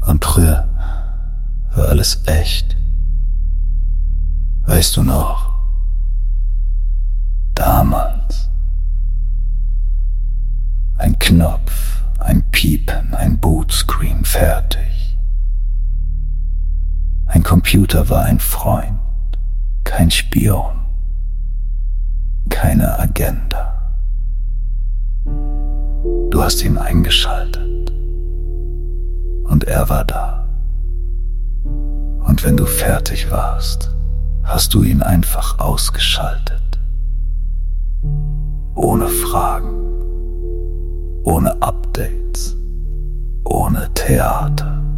Und früher war alles echt. Weißt du noch? Damals. Ein Knopf, ein Piepen, ein Bootscreen, fertig. Ein Computer war ein Freund, kein Spion, keine Agenda. Du hast ihn eingeschaltet und er war da. Und wenn du fertig warst, hast du ihn einfach ausgeschaltet. Ohne Fragen, ohne Updates, ohne Theater.